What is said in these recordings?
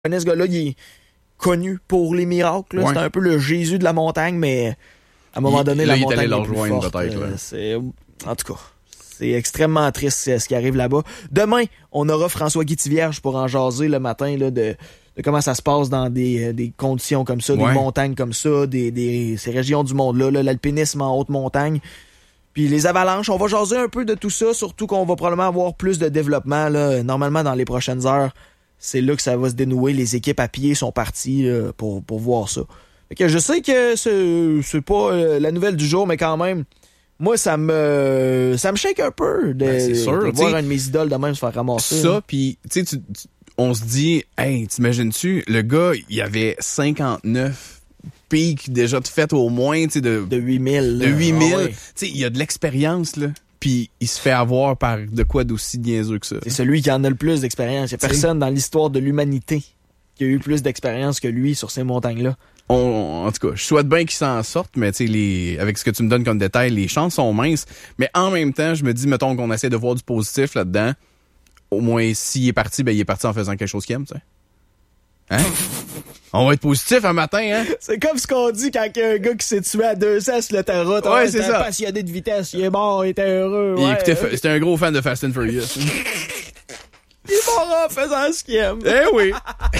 Ce gars-là, il est connu pour les miracles. Là. Ouais. C'est un peu le Jésus de la montagne, mais à un moment donné, la montagne est plus forte. En tout cas, c'est extrêmement triste ce qui arrive là-bas. Demain, on aura François Guitivierge pour en jaser le matin là, de comment ça se passe dans des conditions comme ça, des montagnes comme ça, ces régions du monde-là, l'alpinisme en haute montagne. Puis les avalanches, on va jaser un peu de tout ça, surtout qu'on va probablement avoir plus de développement là, normalement dans les prochaines heures. C'est là que ça va se dénouer. Les équipes à pied sont parties là, pour voir ça. Fait que je sais que c'est pas la nouvelle du jour, mais quand même, moi, ça me shake un peu de voir un de mes idoles de même se faire ramasser. Ça, puis tu sais, on se dit, hey, t'imagines-tu, le gars, il avait 59 pics déjà de fait au moins, tu sais, de 8000. De 8000. Tu sais, il y a de l'expérience, là. Puis il se fait avoir par de quoi d'aussi niaiseux que ça. C'est celui qui en a le plus d'expérience. Il n'y a personne dans l'histoire de l'humanité qui a eu plus d'expérience que lui sur ces montagnes-là. En tout cas, je souhaite bien qu'il s'en sorte, mais tu sais, avec ce que tu me donnes comme détail, les chances sont minces. Mais en même temps, je me dis, mettons qu'on essaie de voir du positif là-dedans. Au moins, s'il est parti, ben il est parti en faisant quelque chose qu'il aime, tu sais. Hein? On va être positif un matin, hein? C'est comme ce qu'on dit quand il y a un gars qui s'est tué à 200 sur le terrain. Ouais, c'est ça. Passionné de vitesse, il est mort, il était heureux. C'était un gros fan de Fast and Furious. Il est mort en faisant ce qu'il aime. Eh oui!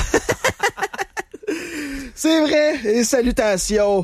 C'est vrai, et salutations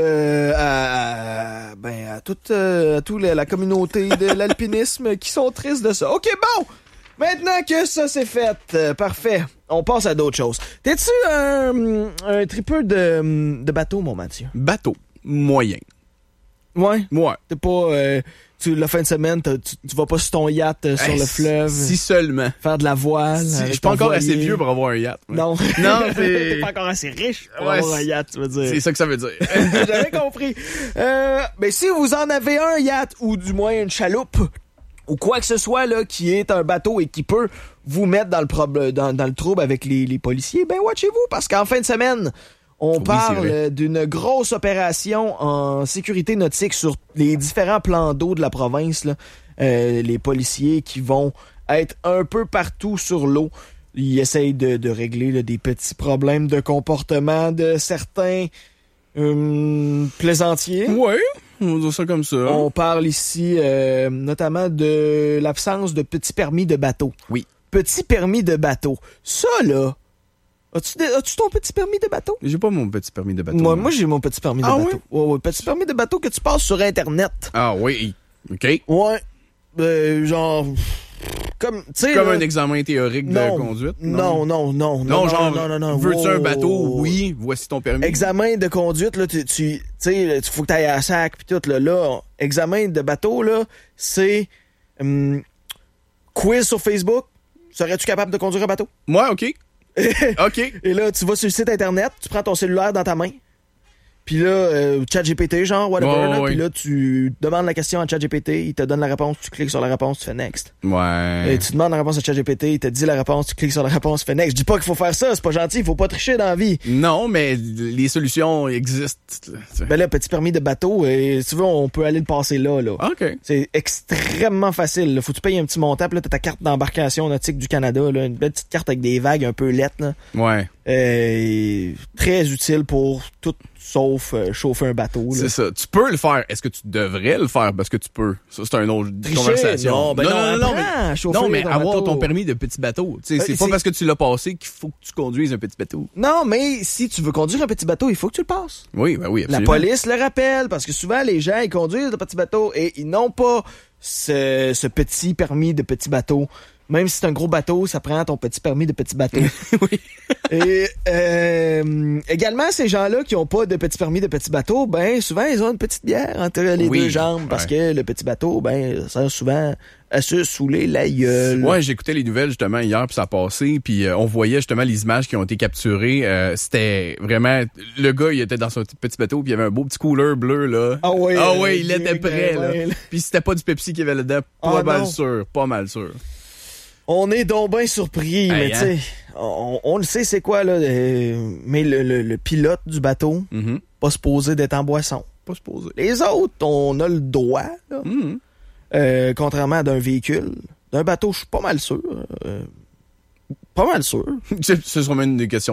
à toute la communauté de l'alpinisme qui sont tristes de ça. OK, bon! Maintenant que ça c'est fait, parfait, on passe à d'autres choses. T'es-tu un tripeux de bateau, mon Mathieu? Bateau, moyen. Ouais? Ouais. T'es pas... la fin de semaine, tu vas pas sur ton yacht sur le fleuve. Si seulement. Faire de la voile. Je suis pas encore assez vieux pour avoir un yacht. Ouais. Non. Non, t'es pas encore assez riche pour avoir un yacht, tu veux dire. C'est ça que ça veut dire. J'avais compris. Mais si vous en avez un yacht, ou du moins une chaloupe, ou quoi que ce soit là qui est un bateau et qui peut vous mettre dans le trouble avec les policiers, ben watchez-vous, parce qu'en fin de semaine, on parle d'une grosse opération en sécurité nautique sur les différents plans d'eau de la province. Là. Les policiers qui vont être un peu partout sur l'eau. Ils essayent de régler là, des petits problèmes de comportement de certains plaisanciers. Ouais, on va dire ça comme ça. On parle ici notamment de l'absence de petits permis de bateau. Oui. Petit permis de bateau. Ça, là... As-tu ton petit permis de bateau? J'ai pas mon petit permis de bateau. Moi j'ai mon petit permis de bateau. Ouais, petit permis de bateau que tu passes sur Internet. Ah oui, OK. Ouais, genre... Comme un examen théorique de conduite? Non. Non, veux-tu un bateau? Oui, voici ton permis. Examen de conduite, là, tu sais, faut que t'ailles à la SAC pis tout, là, examen de bateau, là, c'est quiz sur Facebook. Serais-tu capable de conduire un bateau? Moi, OK. OK. Et là, tu vas sur le site Internet, tu prends ton cellulaire dans ta main, puis là, ChatGPT, genre, whatever, puis là, tu demandes la question à ChatGPT, il te donne la réponse, tu cliques sur la réponse, tu fais next. Ouais. Et tu demandes la réponse à ChatGPT, il te dit la réponse, tu cliques sur la réponse, tu fais next. Je dis pas qu'il faut faire ça, c'est pas gentil, il faut pas tricher dans la vie. Non, mais les solutions existent. Ben là, petit permis de bateau, et si tu veux, on peut aller le passer là. OK. C'est extrêmement facile. Là. Faut que tu payes un petit montant, puis là, t'as ta carte d'embarcation nautique du Canada, là, une belle petite carte avec des vagues un peu lettres, là. Ouais. Très utile pour tout sauf chauffer un bateau. Là. C'est ça. Tu peux le faire. Est-ce que tu devrais le faire parce que tu peux? Ça, c'est une autre conversation. Non, mais avoir ton permis de petit bateau. C'est pas parce que tu l'as passé qu'il faut que tu conduises un petit bateau. Non, mais si tu veux conduire un petit bateau, il faut que tu le passes. Oui, ben oui, absolument. La police le rappelle parce que souvent, les gens, ils conduisent de petits bateaux et ils n'ont pas ce petit permis de petit bateau. Même si c'est un gros bateau, ça prend ton petit permis de petit bateau. Oui. Et également, ces gens-là qui ont pas de petit permis de petit bateau, ben souvent, ils ont une petite bière entre les deux jambes parce que le petit bateau, ben, ça sert souvent à se saouler la gueule. Ouais, j'écoutais les nouvelles justement hier, puis ça a passé, puis on voyait justement les images qui ont été capturées. C'était vraiment... Le gars, il était dans son petit bateau, puis il y avait un beau petit cooler bleu, là. Ah oui, il était prêt, là. Puis c'était pas du Pepsi qu'il y avait là-dedans. Pas mal sûr. On est donc bien surpris, mais tu sais, on le sait c'est quoi, là, mais le pilote du bateau, pas supposé d'être en boisson. Pas supposé. Les autres, on a le droit, là, contrairement à d'un véhicule. D'un bateau, je suis pas mal sûr. Pas mal sûr. Ce sera même une question